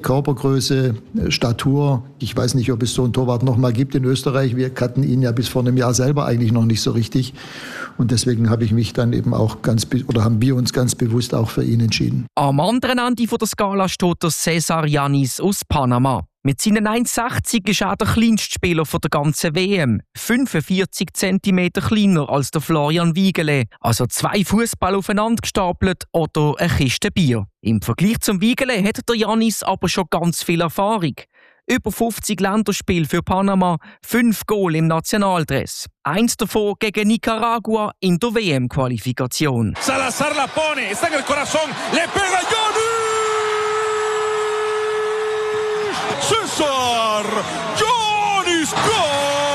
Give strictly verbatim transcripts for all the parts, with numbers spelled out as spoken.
Körpergröße, Statur. Ich weiß nicht, ob es so einen Torwart noch mal gibt in Österreich. Wir kannten ihn ja bis vor einem Jahr selber eigentlich noch nicht so richtig. Und deswegen habe ich mich dann eben auch ganz, oder haben wir uns ganz bewusst auch für ihn entschieden. Am anderen Ende der Skala steht der Cesar Yanis aus Panama. Mit seinen eins Komma sechzig ist er der kleinste Spieler der ganzen W M. fünfundvierzig Zentimeter kleiner als der Florian Wiegele. Also zwei Fußball aufeinander gestapelt oder eine Kiste Bier. Im Vergleich zum Wiegele hat der Yanis aber schon ganz viel Erfahrung. Über fünfzig Länderspiele für Panama, fünf Goal im Nationaldress. Eins davon gegen Nicaragua in der W M-Qualifikation. Salazar la pone, está en el corazón, le pega Yanis! Cesar Yanis Goal!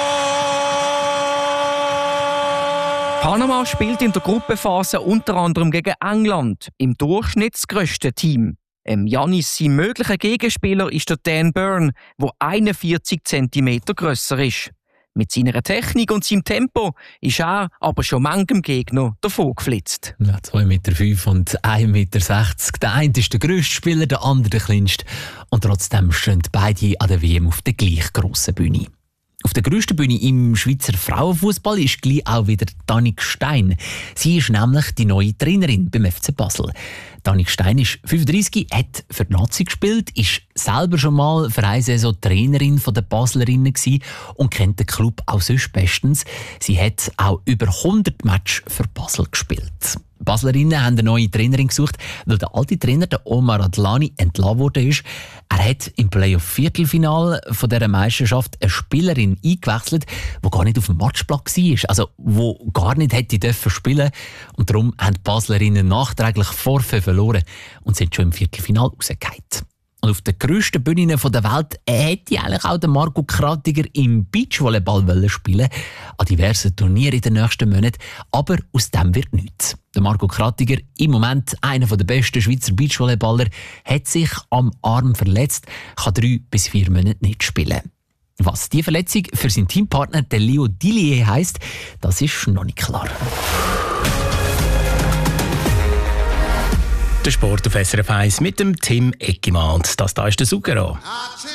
Panama spielt in der Gruppenphase unter anderem gegen England, im Durchschnitt das grösste Team. Ähm, Yanis sein möglicher Gegenspieler ist der Dan Burn, der einundvierzig Zentimeter grösser ist. Mit seiner Technik und seinem Tempo ist er aber schon manchem Gegner davon geflitzt. Ja, zwei Komma fünf Meter und ein Komma sechzig Meter. Der eine ist der grösste Spieler, der andere der kleinste. Und trotzdem stehen beide an der W M auf der gleich grossen Bühne. Auf der grössten Bühne im Schweizer Frauenfußball ist gleich auch wieder Danik Stein. Sie ist nämlich die neue Trainerin beim F C Basel. Danik Stein ist fünfunddreissig, hat für die Nazi gespielt, ist selber schon mal für eine Saison Trainerin der Baslerinnen gewesen und kennt den Club auch sonst bestens. Sie hat auch über hundert Matches für Basel gespielt. Die Baslerinnen haben eine neue Trainerin gesucht, weil der alte Trainer, der Omar Adlani, entlassen worden ist. Er hat im Playoff-Viertelfinal von dieser Meisterschaft eine Spielerin eingewechselt, die gar nicht auf dem Matchplatz war, also die gar nicht hätte dürfen spielen. Und darum haben die Baslerinnen nachträglich Vorfälle verloren und sind schon im Viertelfinal rausgefallen. Und auf den grössten Bühnen der Welt hätte eigentlich auch der Marco Kratiger im Beachvolleyball spielen an diversen Turnieren in den nächsten Monaten. Aber aus dem wird nichts. Der Marco Kratiger, im Moment einer der besten Schweizer Beachvolleyballer, hat sich am Arm verletzt, kann drei bis vier Monate nicht spielen. Was die Verletzung für seinen Teampartner, den Leo Dillier, heisst, das ist noch nicht klar. Der Sport auf S R F eins mit dem Tim Eckimann. Und das da ist der Zucchero.